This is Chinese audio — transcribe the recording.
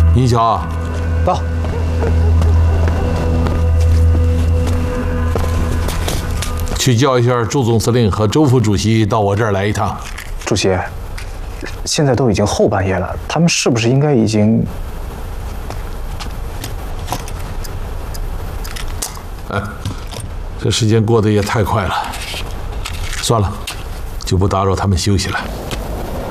倪乔， 到。 去叫一下朱总司令和周副主席到我这儿来一趟。 主席，现在都已经后半夜了，他们是不是应该已经…… 哎，这时间过得也太快了。算了，就不打扰他们休息了。